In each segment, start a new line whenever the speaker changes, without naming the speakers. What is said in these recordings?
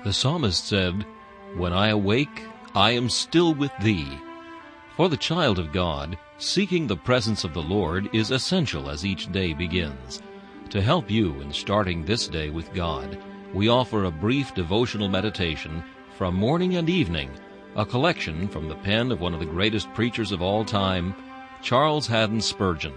The psalmist said, "When I awake, I am still with thee." For the child of God, seeking the presence of the Lord is essential as each day begins. To help you in starting this day with God, we offer a brief devotional meditation from morning and evening, a collection from the pen of one of the greatest preachers of all time, Charles Haddon Spurgeon.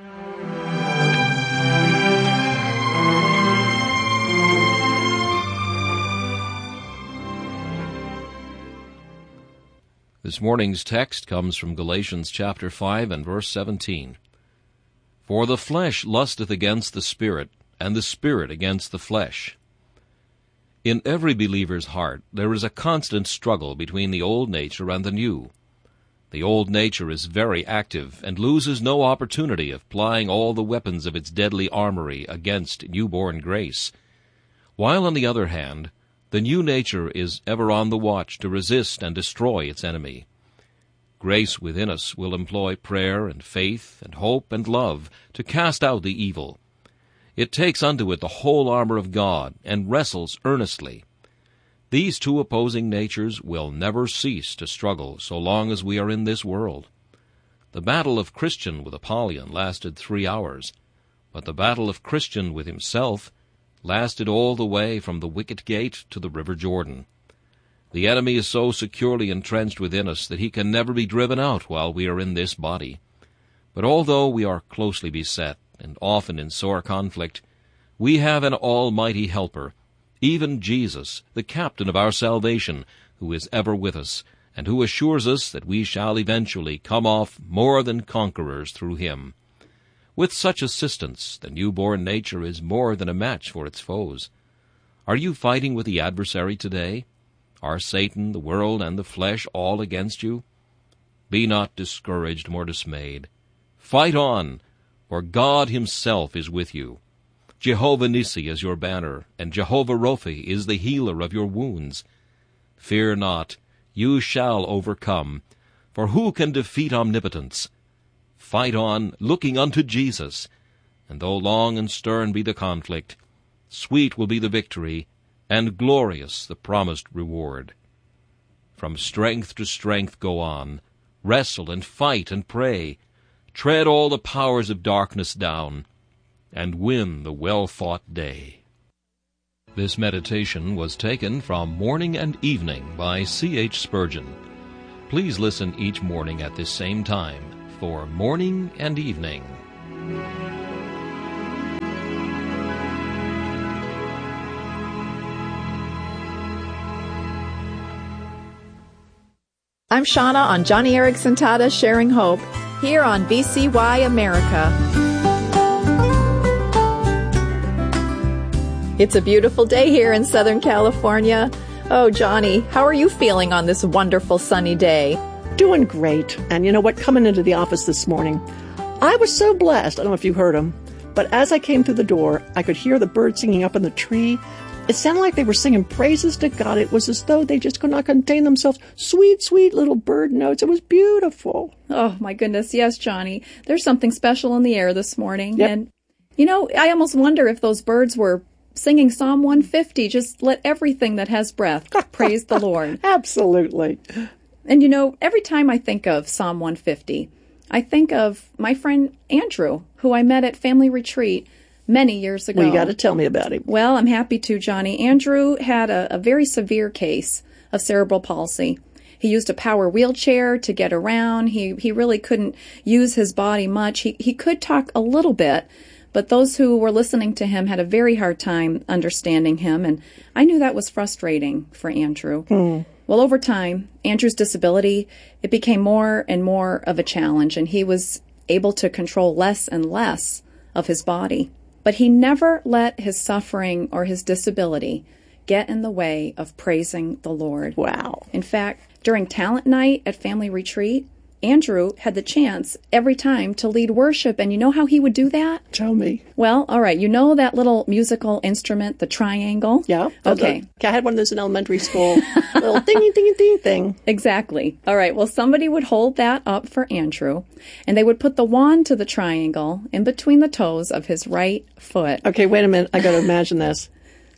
This morning's text comes from Galatians chapter 5 and verse 17. For the flesh lusteth against the Spirit, and the Spirit against the flesh. In every believer's heart there is a constant struggle between the old nature and the new. The old nature is very active and loses no opportunity of plying all the weapons of its deadly armory against newborn grace, while on the other hand, the new nature is ever on the watch to resist and destroy its enemy. Grace within us will employ prayer and faith and hope and love to cast out the evil. It takes unto it the whole armor of God and wrestles earnestly. These two opposing natures will never cease to struggle so long as we are in this world. The battle of Christian with Apollyon lasted 3 hours, but the battle of Christian with himself lasted all the way from the wicket gate to the river Jordan. The enemy is so securely entrenched within us that he can never be driven out while we are in this body. But although we are closely beset and often in sore conflict, we have an almighty helper, even Jesus, the captain of our salvation, who is ever with us, and who assures us that we shall eventually come off more than conquerors through him. With such assistance, the newborn nature is more than a match for its foes. Are you fighting with the adversary today? Are Satan, the world, and the flesh all against you? Be not discouraged nor dismayed. Fight on, for God himself is with you. Jehovah Nissi is your banner, and Jehovah Rophi is the healer of your wounds. Fear not, you shall overcome, for who can defeat omnipotence? Fight on, looking unto Jesus, and though long and stern be the conflict, sweet will be the victory, and glorious the promised reward. From strength to strength go on, wrestle and fight and pray, tread all the powers of darkness down, and win the well-fought day. This meditation was taken from Morning and Evening by C.H. Spurgeon. Please listen each morning at this same time for Morning and Evening.
I'm Shauna on Johnny Erickson Tata Sharing Hope here on VCY America. It's a beautiful day here in Southern California. Oh, Johnny, how are you feeling on this wonderful sunny day?
Doing great. And you know what? Coming into the office this morning, I was so blessed. I don't know if you heard them, but as I came through the door, I could hear the birds singing up in the tree. It sounded like they were singing praises to God. It was as though they just could not contain themselves. Sweet, sweet little bird notes. It was beautiful.
Oh, my goodness. Yes, Johnny. There's something special in the air this morning.
Yep.
And, you know, I almost wonder if those birds were singing Psalm 150. Just let everything that has breath praise the Lord.
Absolutely.
And, you know, every time I think of Psalm 150, I think of my friend Andrew, who I met at family retreat many years ago.
Well, you got to tell me about him.
Well, I'm happy to, Johnny. Andrew had a very severe case of cerebral palsy. He used a power wheelchair to get around. He really couldn't use his body much. He could talk a little bit, but those who were listening to him had a very hard time understanding him, and I knew that was frustrating for Andrew. Well, over time, Andrew's disability, it became more and more of a challenge, and he was able to control less and less of his body. But he never let his suffering or his disability get in the way of praising the Lord.
Wow.
In fact, during talent night at family retreat, Andrew had the chance every time to lead worship. And you know how he would do that?
Tell me.
Well, all right. You know that little musical instrument, the triangle?
Yeah.
Okay.
I had one of those in elementary school. Little dingy, dingy, ding thing.
Exactly. All right. Well, somebody would hold that up for Andrew, and they would put the wand to the triangle in between the toes of his right foot.
Okay, wait a minute. I got to imagine this.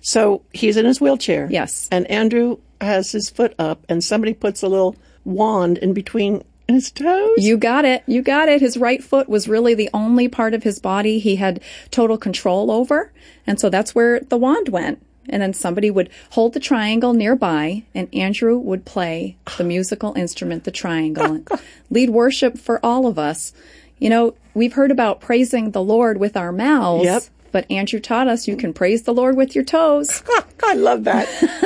So he's in his wheelchair.
Yes.
And Andrew has his foot up, and somebody puts a little wand in between his toes.
You got it. You got it. His right foot was really the only part of his body he had total control over. And so that's where the wand went. And then somebody would hold the triangle nearby, and Andrew would play the musical instrument, the triangle, and lead worship for all of us. You know, we've heard about praising the Lord with our mouths.
Yep.
But Andrew taught us you can praise the Lord with your toes.
I love that.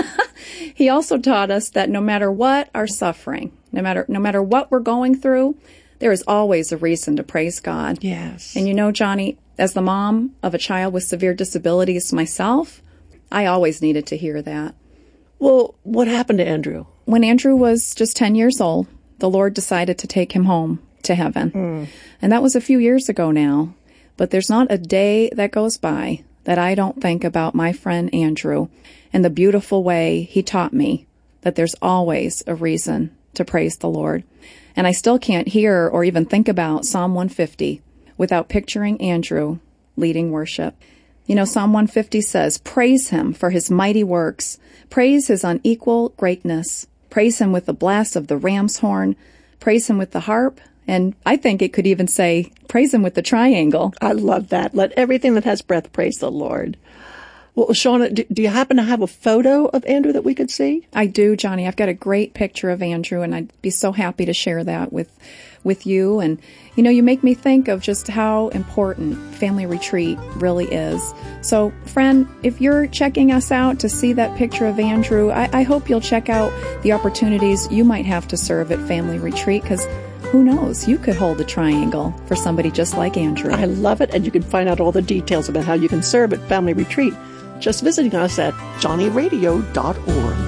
He also taught us that no matter what our suffering, no matter what we're going through, there is always a reason to praise God.
Yes.
And you know, Johnny, as the mom of a child with severe disabilities myself, I always needed to hear that.
Well, what happened to Andrew?
When Andrew was just 10 years old, the Lord decided to take him home to heaven. And that was a few years ago now. But there's not a day that goes by that I don't think about my friend Andrew and the beautiful way he taught me that there's always a reason to praise the Lord. And I still can't hear or even think about Psalm 150 without picturing Andrew leading worship. You know, Psalm 150 says, praise him for his mighty works, praise his unequaled greatness, praise him with the blast of the ram's horn, praise him with the harp, and I think it could even say, praise him with the triangle.
I love that. Let everything that has breath praise the Lord. Well, Shauna, do you happen to have a photo of Andrew that we could see?
I do, Johnny. I've got a great picture of Andrew, and I'd be so happy to share that with you. And, you know, you make me think of just how important family retreat really is. So, friend, if you're checking us out to see that picture of Andrew, I hope you'll check out the opportunities you might have to serve at family retreat, because who knows, you could hold a triangle for somebody just like Andrew.
I love it, and you can find out all the details about how you can serve at family retreat just visiting us at johnnyradio.org.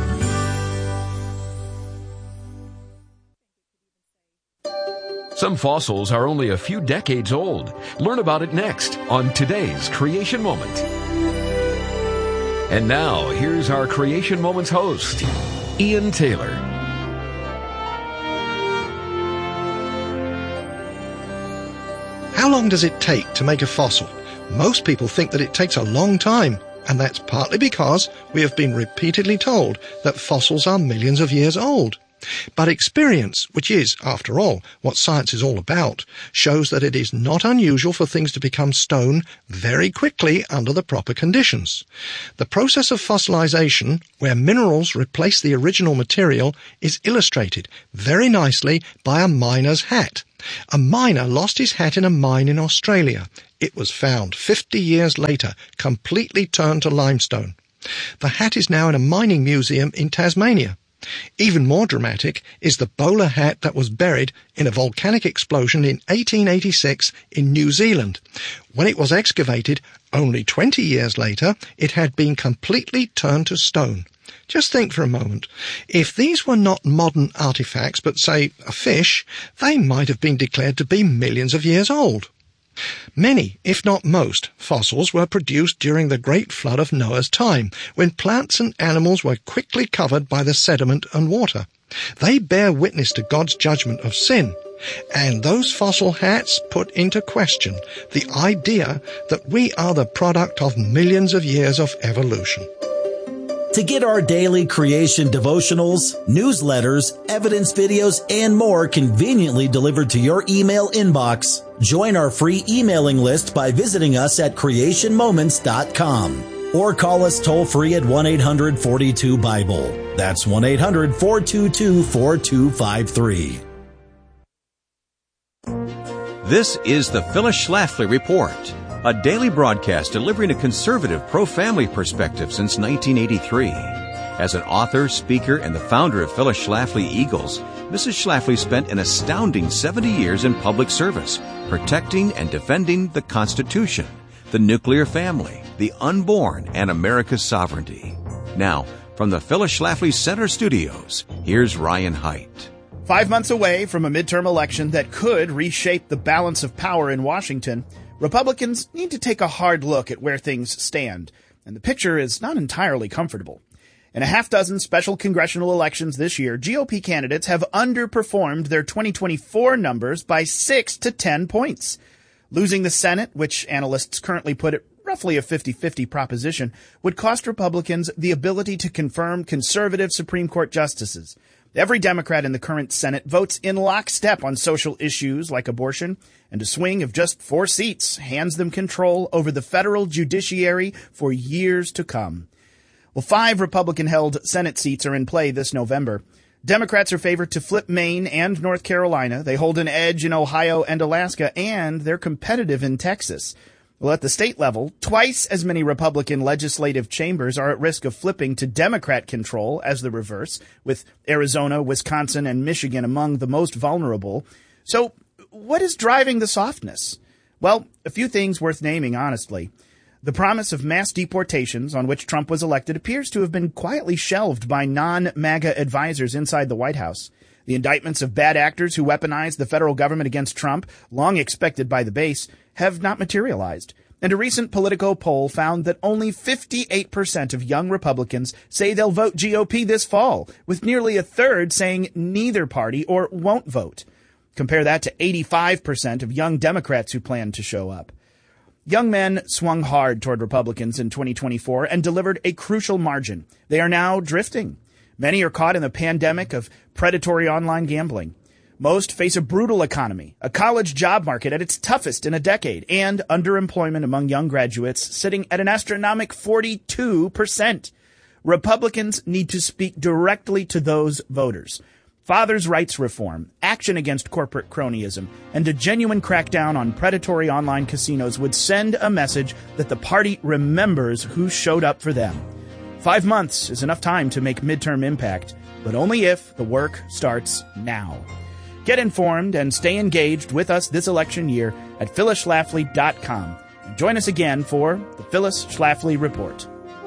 Some fossils are only a few decades old. Learn about it next on today's Creation Moment. And now, here's our Creation Moments host, Ian Taylor.
How long does it take to make a fossil? Most people think that it takes a long time, and that's partly because we have been repeatedly told that fossils are millions of years old. But experience, which is, after all, what science is all about, shows that it is not unusual for things to become stone very quickly under the proper conditions. The process of fossilization, where minerals replace the original material, is illustrated very nicely by a miner's hat. A miner lost his hat in a mine in Australia. It was found 50 years later, completely turned to limestone. The hat is now in a mining museum in Tasmania. Even more dramatic is the bowler hat that was buried in a volcanic explosion in 1886 in New Zealand. When it was excavated, only 20 years later, it had been completely turned to stone. Just think for a moment. If these were not modern artifacts, but, say, a fish, they might have been declared to be millions of years old. Many, if not most, fossils were produced during the great flood of Noah's time, when plants and animals were quickly covered by the sediment and water. They bear witness to God's judgment of sin, and those fossil hats put into question the idea that we are the product of millions of years of evolution.
To get our daily creation devotionals, newsletters, evidence videos, and more conveniently delivered to your email inbox, join our free emailing list by visiting us at creationmoments.com or call us toll-free at 1-800-42-BIBLE. That's 1-800-422-4253.
This is the Phyllis Schlafly Report, a daily broadcast delivering a conservative pro-family perspective since 1983. As an author, speaker, and the founder of Phyllis Schlafly Eagles, Mrs. Schlafly spent an astounding 70 years in public service, protecting and defending the Constitution, the nuclear family, the unborn, and America's sovereignty. Now, from the Phyllis Schlafly Center Studios, here's Ryan Haidt.
5 months away from a midterm election that could reshape the balance of power in Washington, Republicans need to take a hard look at where things stand, and the picture is not entirely comfortable. In a half-dozen special congressional elections this year, GOP candidates have underperformed their 2024 numbers by 6 to 10 points. Losing the Senate, which analysts currently put at roughly a 50-50 proposition, would cost Republicans the ability to confirm conservative Supreme Court justices. Every Democrat in the current Senate votes in lockstep on social issues like abortion, and a swing of just 4 seats hands them control over the federal judiciary for years to come. Well, 5 Republican-held Senate seats are in play this November. Democrats are favored to flip Maine and North Carolina. They hold an edge in Ohio and Alaska, and they're competitive in Texas. Well, at the state level, twice as many Republican legislative chambers are at risk of flipping to Democrat control as the reverse, with Arizona, Wisconsin, and Michigan among the most vulnerable. So, what is driving the softness? Well, a few things worth naming, honestly. The promise of mass deportations on which Trump was elected appears to have been quietly shelved by non-MAGA advisors inside the White House. The indictments of bad actors who weaponized the federal government against Trump, long expected by the base, have not materialized. And a recent Politico poll found that only 58% of young Republicans say they'll vote GOP this fall, with nearly a third saying neither party or won't vote. Compare that to 85% of young Democrats who plan to show up. Young men swung hard toward Republicans in 2024 and delivered a crucial margin. They are now drifting. Many are caught in the pandemic of predatory online gambling. Most face a brutal economy, a college job market at its toughest in a decade, and underemployment among young graduates sitting at an astronomical 42%. Republicans need to speak directly to those voters. Fathers' rights reform, action against corporate cronyism, and a genuine crackdown on predatory online casinos would send a message that the party remembers who showed up for them. 5 months is enough time to make midterm impact, but only if the work starts now. Get informed and stay engaged with us this election year at phyllisschlafly.com. And join us again for the Phyllis Schlafly Report.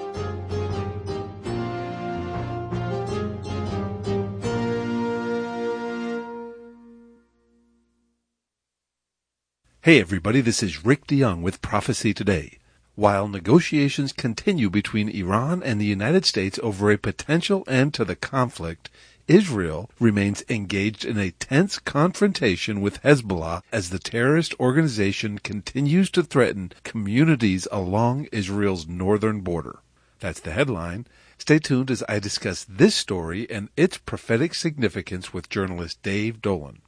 Hey everybody, this is Rick DeYoung with Prophecy Today. While negotiations continue between Iran and the United States over a potential end to the conflict, Israel remains engaged in a tense confrontation with Hezbollah as the terrorist organization continues to threaten communities along Israel's northern border. That's the headline. Stay tuned as I discuss this story and its prophetic significance with journalist Dave Dolan.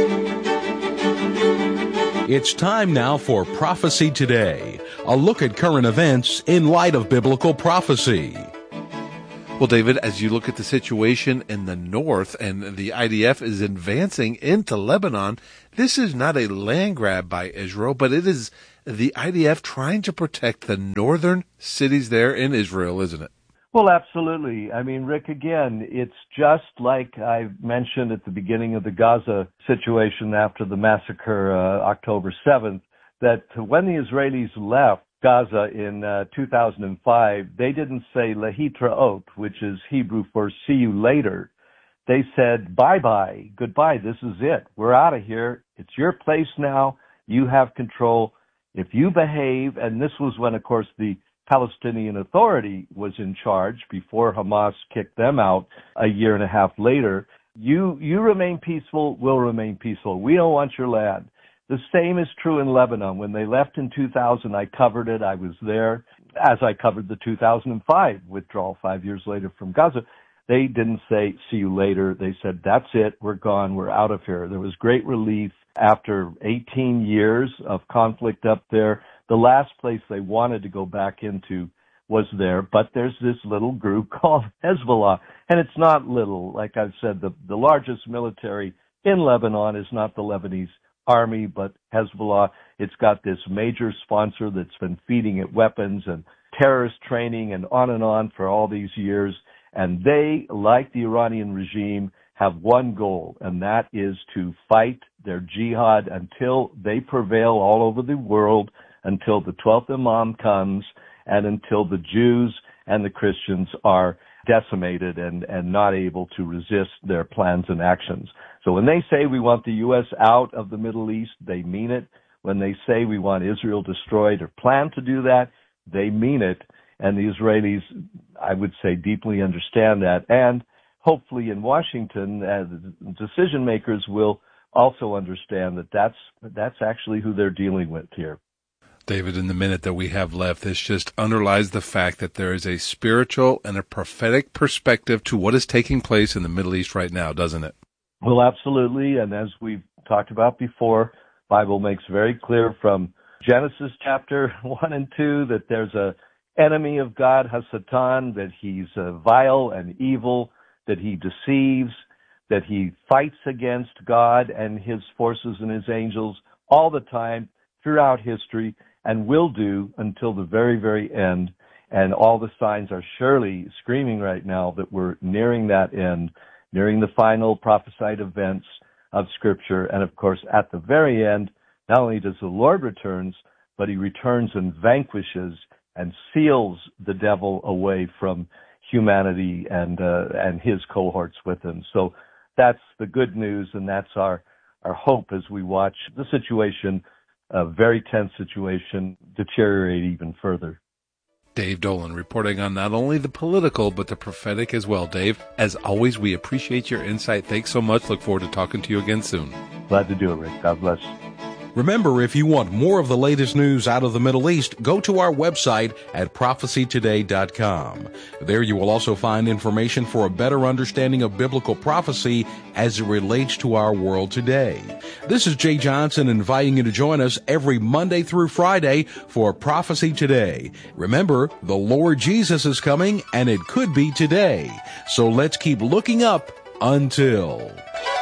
It's time now for Prophecy Today, a look at current events in light of biblical prophecy.
Well, David, as you look at the situation in the north and the IDF is advancing into Lebanon, this is not a land grab by Israel, but it is the IDF trying to protect the northern cities there in Israel, isn't it?
Well, absolutely. I mean, Rick, again, it's just like I mentioned at the beginning of the Gaza situation after the massacre October 7th, that when the Israelis left Gaza in 2005, they didn't say Lehitraot, which is Hebrew for see you later. They said, bye-bye, goodbye, this is it. We're out of here. It's your place now. You have control. If you behave, and this was when, of course, the Palestinian Authority was in charge before Hamas kicked them out a year and a half later. You remain peaceful, we'll remain peaceful. We don't want your land. The same is true in Lebanon. When they left in 2000, I covered it. I was there as I covered the 2005 withdrawal 5 years later from Gaza. They didn't say, see you later. They said, that's it. We're gone. We're out of here. There was great relief after 18 years of conflict up there. The last place they wanted to go back into was there, but there's this little group called Hezbollah, and it's not little. Like I've said, the largest military in Lebanon is not the Lebanese army, but Hezbollah. It's got this major sponsor that's been feeding it weapons and terrorist training and on for all these years, and they, like the Iranian regime, have one goal, and that is to fight their jihad until they prevail all over the world, until the 12th Imam comes, and until the Jews and the Christians are decimated and not able to resist their plans and actions. So when they say we want the U.S. out of the Middle East, they mean it. When they say we want Israel destroyed or plan to do that, they mean it. And the Israelis, I would say, deeply understand that. And hopefully in Washington, decision makers will also understand that that's actually who they're dealing with here.
David, in the minute that we have left, this just underlies the fact that there is a spiritual and a prophetic perspective to what is taking place in the Middle East right now, doesn't it?
Well, absolutely. And as we've talked about before, the Bible makes very clear from Genesis chapter 1 and 2 that there's a enemy of God, Hasatan, that he's vile and evil, that he deceives, that he fights against God and his forces and his angels all the time throughout history, and will do until the very, very end. And all the signs are surely screaming right now that we're nearing that end, nearing the final prophesied events of Scripture. And of course, at the very end, not only does the Lord returns, but he returns and vanquishes and seals the devil away from humanity and his cohorts with him. So that's the good news, and that's our hope as we watch the situation, a very tense situation, deteriorate even further.
Dave Dolan reporting on not only the political, but the prophetic as well. Dave, as always, we appreciate your insight. Thanks so much. Look forward to talking to you again soon.
Glad to do it, Rick. God bless.
Remember, if you want more of the latest news out of the Middle East, go to our website at prophecytoday.com. There you will also find information for a better understanding of biblical prophecy as it relates to our world today. This is Jay Johnson inviting you to join us every Monday through Friday for Prophecy Today. Remember, the Lord Jesus is coming, and it could be today. So let's keep looking up until...